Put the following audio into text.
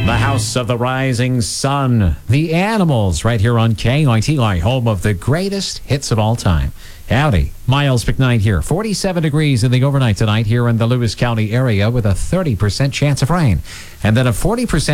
The House of the Rising Sun, The Animals, right here on KITI, home of the greatest hits of all time. Howdy, Miles McKnight here. 47 degrees in the overnight tonight here in the Lewis County area with a 30% chance of rain. And then a 40%